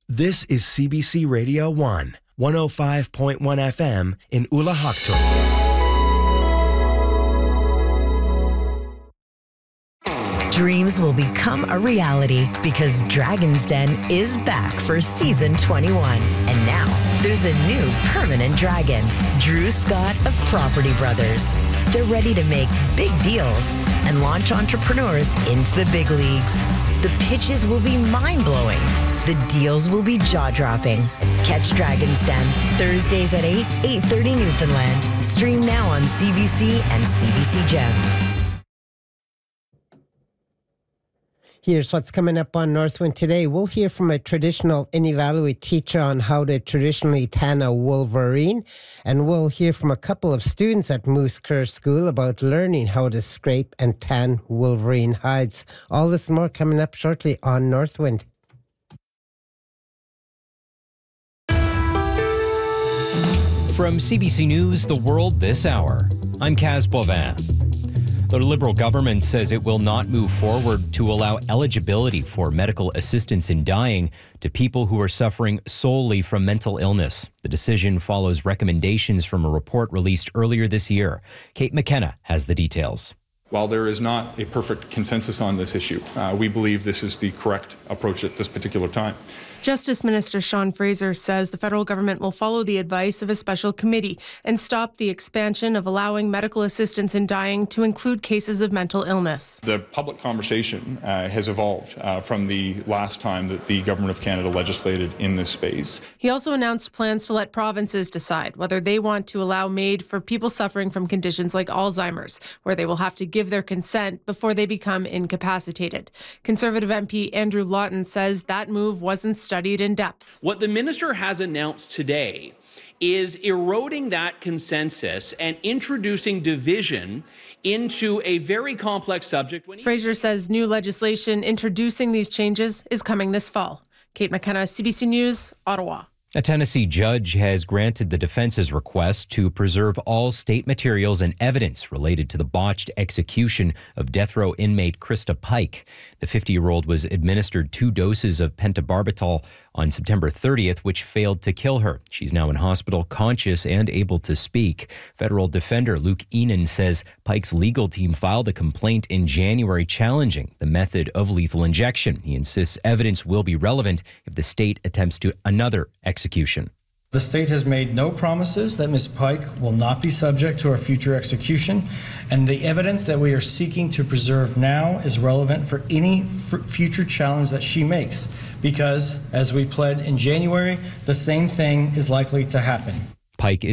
This is CBC Radio 1, 105.1 FM in Ulahakto. Dreams will become a reality because Dragon's Den is back for season 21. And now there's a new permanent dragon, Drew Scott of Property Brothers. They're ready to make big deals and launch entrepreneurs into the big leagues. The pitches will be mind-blowing. The deals will be jaw-dropping. Catch Dragon's Den Thursdays at 8:30 Newfoundland. Stream now on CBC and CBC Gem. Here's what's coming up on Northwind today. We'll hear from a traditional Inuvialuit teacher on how to traditionally tan a wolverine. And we'll hear from a couple of students at Moose Kerr School about learning how to scrape and tan wolverine hides. All this and more coming up shortly on Northwind. From CBC News, The World This Hour, I'm Kaz Bovin. The Liberal government says it will not move forward to allow eligibility for medical assistance in dying to people who are suffering solely from mental illness. The decision follows recommendations from a report released earlier this year. Kate McKenna has the details. While there is not a perfect consensus on this issue, we believe this is the correct approach at this particular time. Justice Minister Sean Fraser says the federal government will follow the advice of a special committee and stop the expansion of allowing medical assistance in dying to include cases of mental illness. The public conversation has evolved from the last time that the Government of Canada legislated in this space. He also announced plans to let provinces decide whether they want to allow MAID for people suffering from conditions like Alzheimer's, where they will have to give their consent before they become incapacitated. Conservative MP Andrew Lawton says that move wasn't studied in depth. What the minister has announced today is eroding that consensus and introducing division into a very complex subject. Fraser says new legislation introducing these changes is coming this fall. Kate McKenna, CBC News, Ottawa. A Tennessee judge has granted the defense's request to preserve all state materials and evidence related to the botched execution of death row inmate Krista Pike. The 50-year-old was administered 2 doses of pentobarbital on September 30th, which failed to kill her. She's now in hospital, conscious and able to speak. Federal defender Luke Enan says Pike's legal team filed a complaint in January challenging the method of lethal injection. He insists evidence will be relevant if the state attempts to another execution. The state has made no promises that Ms. Pike will not be subject to a future execution, and the evidence that we are seeking to preserve now is relevant for any future challenge that she makes, because, as we pled in January, the same thing is likely to happen. Pike